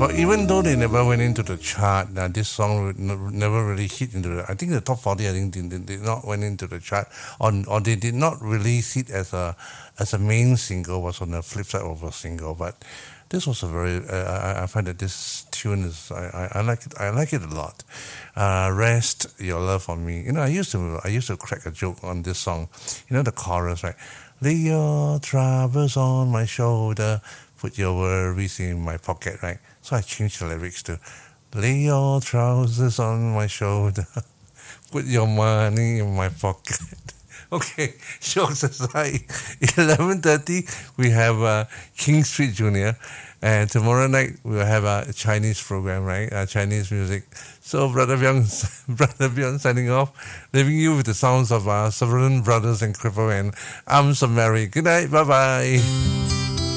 But even though they never went into the chart, this song never really hit into the. I think the top 40. I think did not went into the chart, or they did not release it as a main single. Was on the flip side of a single, but this was a very. I find that this tune is. I like it. I like it a lot. Rest your love on me. I used to crack a joke on this song. The chorus, right? Lay your troubles on my shoulder, put your worries in my pocket, right? So I changed the lyrics to lay your trousers on my shoulder, put your money in my pocket. Okay, jokes aside, 11:30 we have King Street Junior, and tomorrow night we'll have a Chinese program, right? Chinese music. So Brother Bjorn signing off, leaving you with the sounds of Sovereign Brothers and Cripple and Arms of Mary. Good night, bye bye.